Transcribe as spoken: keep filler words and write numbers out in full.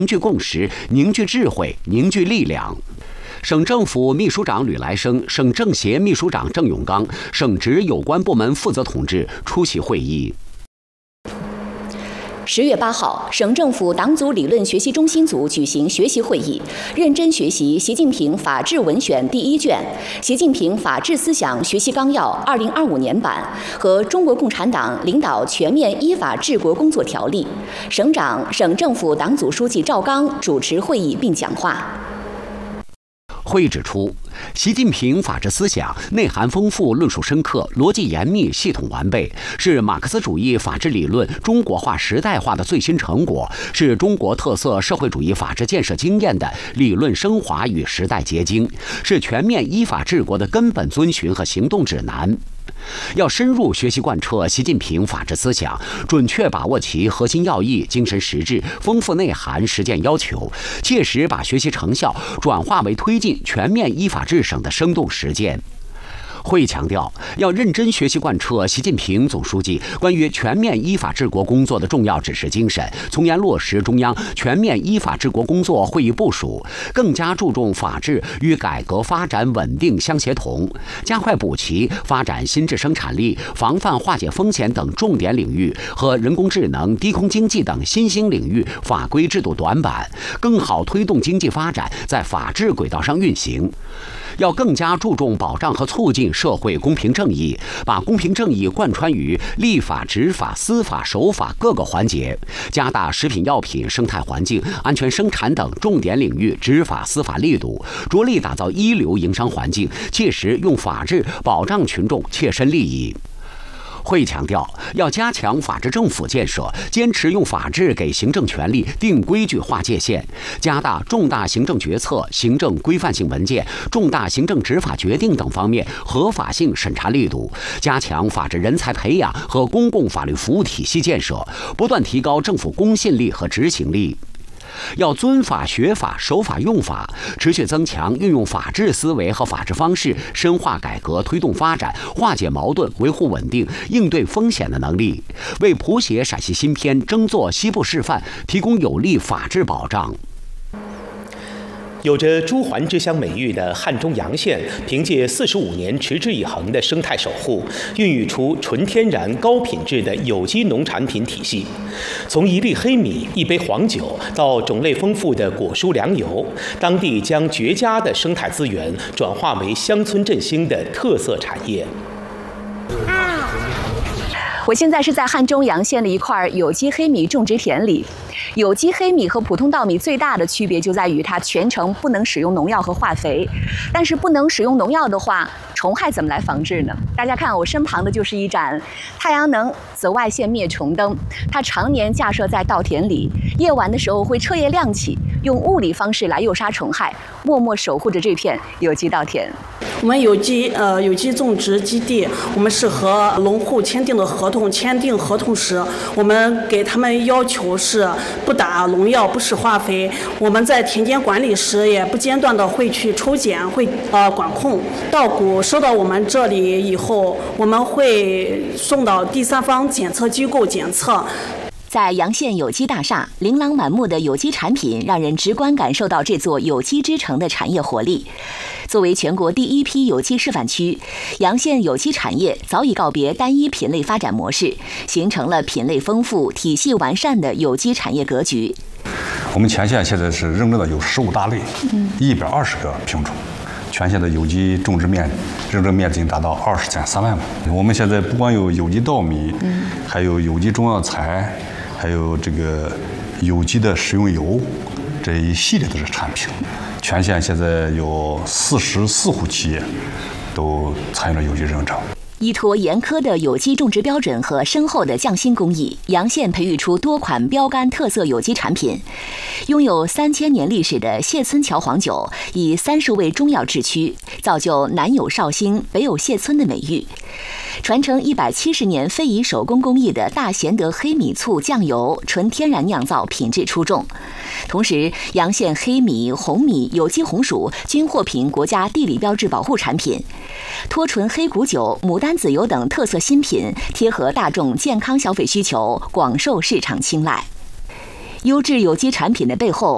凝聚共识，凝聚智慧，凝聚力量。省政府秘书长吕来生、省政协秘书长郑永刚、省直有关部门负责同志出席会议。 十月八号，省政府党组理论学习中心组举行学习会议，认真学习习近平法治文选第一卷、习近平法治思想学习纲要二零二五年版和中国共产党领导全面依法治国工作条例。省长、省政府党组书记赵刚主持会议并讲话。 会议指出，习近平法治思想内涵丰富、论述深刻、逻辑严密、系统完备，是马克思主义法治理论中国化、时代化的最新成果，是中国特色社会主义法治建设经验的理论升华与时代结晶，是全面依法治国的根本遵循和行动指南。要深入学习贯彻习近平法治思想，准确把握其核心要义、精神实质、丰富内涵、实践要求，切实把学习成效转化为推进全面依法治省的生动实践。会议强调，要认真学习贯彻习近平总书记关于全面依法治国工作的重要指示精神，从严落实中央全面依法治国工作会议部署，更加注重法治与改革发展稳定相协同，加快补齐发展新质生产力、防范化解风险等重点领域和人工智能、低空经济等新兴领域法规制度短板，更好推动经济发展在法治轨道上运行。要更加注重保障和促进社会公平正义，把公平正义贯穿于立法、执法、司法、守法各个环节，加大食品药品、生态环境、安全生产等重点领域执法司法力度，着力打造一流营商环境，切实用法治保障群众切身利益。会议强调，要加强法治政府建设，坚持用法治给行政权力定规矩、划界限，加大重大行政决策、行政规范性文件、重大行政执法决定等方面合法性审查力度，加强法治人才培养和公共法律服务体系建设，不断提高政府公信力和执行力。要遵法学法、守法用法，持续增强运用法治思维和法治方式，深化改革、推动发展、化解矛盾、维护稳定、应对风险的能力，为谱写陕西新篇、争做西部示范提供有力法治保障。 有着珠环之乡美誉的汉中洋县，凭借四十五年持之以恒的生态守护，孕育出纯天然、高品质的有机农产品体系。从一粒黑米、一杯黄酒到种类丰富的果蔬粮油，当地将绝佳的生态资源转化为乡村振兴的特色产业。 我现在是在汉中洋县的一块有机黑米种植田里。有机黑米和普通稻米最大的区别就在于它全程不能使用农药和化肥。但是不能使用农药的话，虫害怎么来防治呢？大家看我身旁的就是一盏太阳能紫外线灭虫灯，它常年架设在稻田里，夜晚的时候会彻夜亮起，用物理方式来诱杀虫害，默默守护着这片有机稻田。 我们有机呃有机种植基地，我们是和农户签订的合同，签订合同时，我们给他们要求是不打农药、不使化肥。我们在田间管理时也不间断的会去抽检，会呃管控。稻谷收到我们这里以后，我们会送到第三方检测机构检测。 在洋县有机大厦，琳琅满目的有机产品让人直观感受到这座有机之城的产业活力。作为全国第一批有机示范区，洋县有机产业早已告别单一品类发展模式，形成了品类丰富、体系完善的有机产业格局。 我们全县现在是认证的有十五大类，一百二十个品种。全县的有机种植面认证面积达到二十点三万亩。我们现在不光有有机稻米，嗯、还有有机中药材，还有这个有机的食用油，这一系列的这产品。全县现在有四十四户企业都参与了有机认证。 依托严苛的有机种植标准和深厚的匠心工艺，洋县培育出多款标杆特色有机产品。拥有三千年历史的谢村桥黄酒，以三十味中药制曲，造就南有绍兴、北有谢村的美誉。传承一百七十年非遗手工工艺的大贤德黑米醋酱油，纯天然酿造，品质出众。同时，洋县黑米、红米、有机红薯均获评国家地理标志保护产品。脱醇黑谷酒、牡丹籽油等特色新品，贴合大众健康消费需求，广受市场青睐。优质有机产品的背后，